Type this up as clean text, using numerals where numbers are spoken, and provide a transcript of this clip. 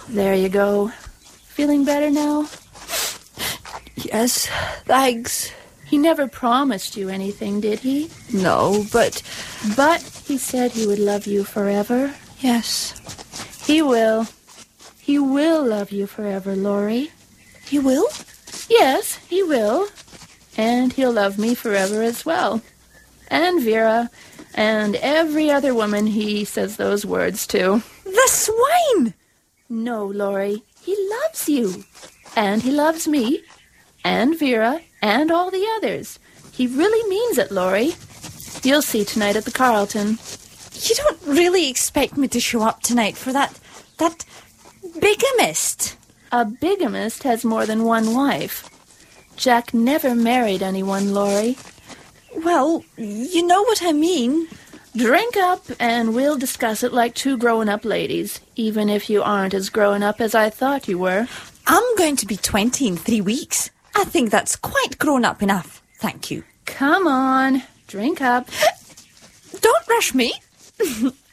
There you go. Feeling better now? Yes, thanks. He never promised you anything, did he? No, but... But he said he would love you forever. Yes. He will. He will love you forever, Laurie. He will? Yes, he will. And he'll love me forever as well. And Vera. And every other woman he says those words to. The swine! No, Laurie. He loves you. And he loves me. And Vera. And all the others. He really means it, Laurie. You'll see tonight at the Carlton. You don't really expect me to show up tonight for that bigamist? A bigamist has more than one wife. Jack never married anyone, Laurie. Well, you know what I mean. Drink up, and we'll discuss it like two grown-up ladies, even if you aren't as grown-up as I thought you were. I'm going to be 20 in 3 weeks. I think that's quite grown-up enough. Thank you. Come on, drink up. Don't rush me.